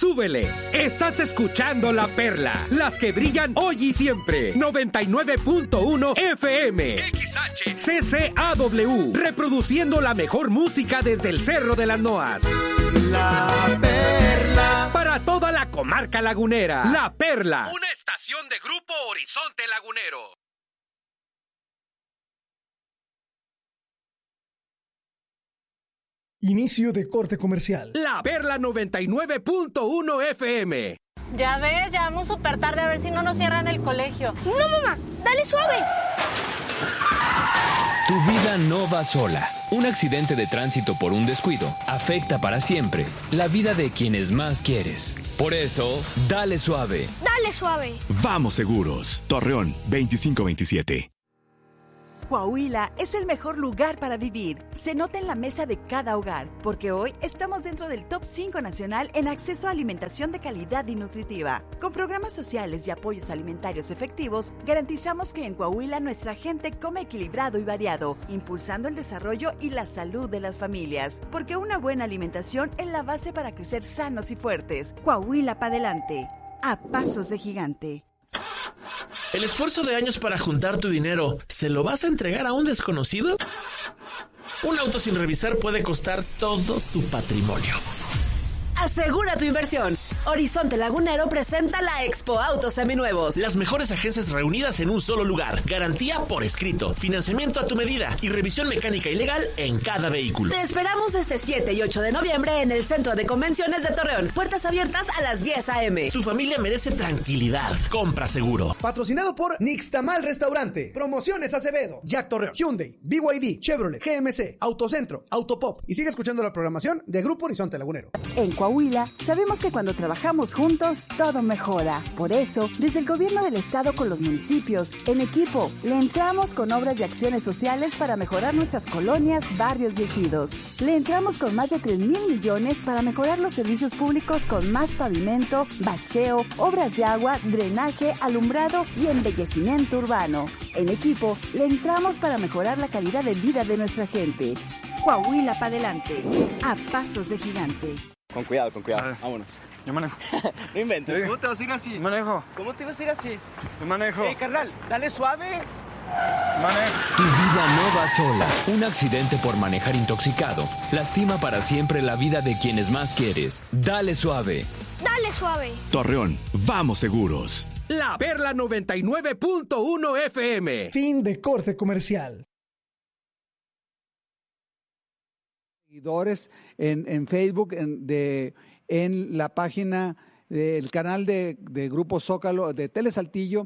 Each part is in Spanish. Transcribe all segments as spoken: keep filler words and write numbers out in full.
súbele. Estás escuchando La Perla, las que brillan hoy y siempre. noventa y nueve punto uno F M. X H C C A W. Reproduciendo la mejor música desde el Cerro de las Noas. La Perla. Para toda la comarca lagunera. La Perla. Una estación de Grupo Horizonte Lagunero. Inicio de corte comercial. La Perla noventa y nueve punto uno F M. Ya ves, ya vamos súper tarde, a ver si no nos cierran el colegio. No, mamá, dale suave. Tu vida no va sola. Un accidente de tránsito por un descuido afecta para siempre la vida de quienes más quieres. Por eso, dale suave. Dale suave. Vamos seguros. Torreón veinticinco veintisiete. Coahuila es el mejor lugar para vivir. Se nota en la mesa de cada hogar, porque hoy estamos dentro del top cinco nacional en acceso a alimentación de calidad y nutritiva. Con programas sociales y apoyos alimentarios efectivos, garantizamos que en Coahuila nuestra gente come equilibrado y variado, impulsando el desarrollo y la salud de las familias. Porque una buena alimentación es la base para crecer sanos y fuertes. Coahuila para adelante, a pasos de gigante. ¿El esfuerzo de años para juntar tu dinero, se lo vas a entregar a un desconocido? Un auto sin revisar puede costar todo tu patrimonio. Asegura tu inversión. Horizonte Lagunero presenta la Expo Autos Seminuevos. Las mejores agencias reunidas en un solo lugar. Garantía por escrito, financiamiento a tu medida y revisión mecánica y legal en cada vehículo. Te esperamos este siete y ocho de noviembre en el Centro de Convenciones de Torreón. Puertas abiertas a las diez a eme. Tu familia merece tranquilidad. Compra seguro. Patrocinado por Nixtamal Restaurante. Promociones Acevedo, Jack Torreón, Hyundai, B Y D, Chevrolet, G M C, Autocentro, Autopop. Y sigue escuchando la programación de Grupo Horizonte Lagunero. En Coahuila, sabemos que cuando trabajamos juntos, todo mejora. Por eso, desde el gobierno del estado con los municipios, en equipo, le entramos con obras y acciones sociales para mejorar nuestras colonias, barrios y ejidos. Le entramos con más de tres mil millones para mejorar los servicios públicos con más pavimento, bacheo, obras de agua, drenaje, alumbrado y embellecimiento urbano. En equipo, le entramos para mejorar la calidad de vida de nuestra gente. Coahuila para adelante, a pasos de gigante. Con cuidado, con cuidado. Vámonos. Yo manejo. No inventes. ¿Sí? ¿Cómo te vas a ir así? Yo manejo. ¿Cómo te vas a ir así? Yo manejo. Ey, carnal, dale suave. Manejo. Tu vida no va sola. Un accidente por manejar intoxicado lastima para siempre la vida de quienes más quieres. Dale suave. Dale suave. Torreón, vamos seguros. La Perla noventa y nueve punto uno F M. Fin de corte comercial. Seguidores en, en Facebook, en, de, en la página del canal de, de Grupo Zócalo, de Tele Saltillo,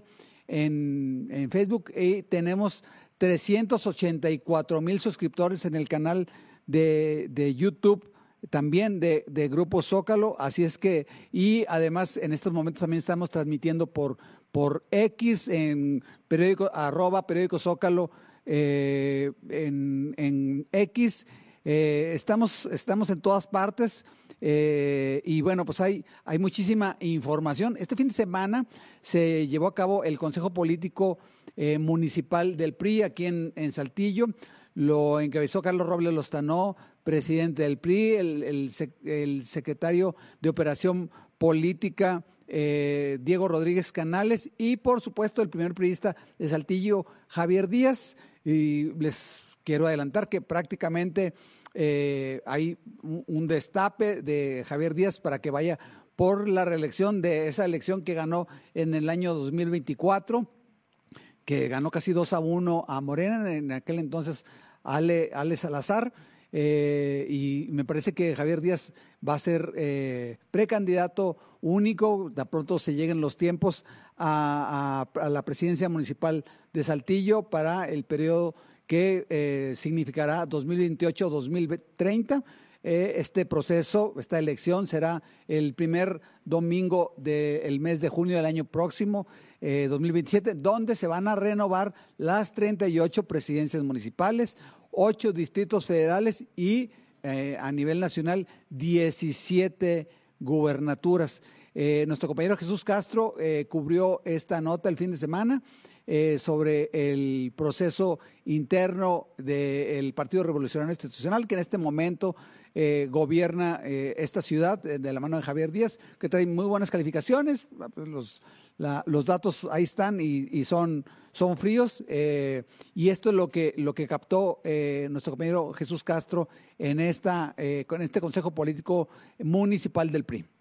en, en Facebook, y tenemos trescientos ochenta y cuatro mil suscriptores en el canal de, de YouTube, también de, de Grupo Zócalo, así es que, y además en estos momentos también estamos transmitiendo por, por X, en periódico, arroba periódico Zócalo, eh, en, en X. Eh, estamos, estamos en todas partes eh, y bueno, pues hay, hay muchísima información. Este fin de semana se llevó a cabo el Consejo Político eh, Municipal del P R I aquí en, en Saltillo. Lo encabezó Carlos Robles Lozano, presidente del P R I, el, el, el secretario de Operación Política, eh, Diego Rodríguez Canales, y por supuesto el primer priista de Saltillo, Javier Díaz. Y les quiero adelantar que prácticamente eh, hay un, un destape de Javier Díaz para que vaya por la reelección de esa elección que ganó en el año dos mil veinticuatro, que ganó casi dos a uno a Morena, en aquel entonces Ale, Ale Salazar, eh, y me parece que Javier Díaz va a ser eh, precandidato único, de pronto se lleguen los tiempos a, a, a la presidencia municipal de Saltillo para el periodo que eh, significará dos mil veintiocho a dos mil treinta. Eh, este proceso, esta elección será el primer domingo del mes de junio del año próximo, eh, dos mil veintisiete, donde se van a renovar las treinta y ocho presidencias municipales, ocho distritos federales y eh, a nivel nacional diecisiete gubernaturas. Eh, nuestro compañero Jesús Castro eh, cubrió esta nota el fin de semana eh, sobre el proceso interno del Partido Revolucionario Institucional, que en este momento eh, gobierna eh, esta ciudad eh, de la mano de Javier Díaz, que trae muy buenas calificaciones. Los, la, los datos ahí están y, y son, son fríos. Eh, y esto es lo que, lo que captó eh, nuestro compañero Jesús Castro en esta, eh, con este Consejo Político Municipal del P R I.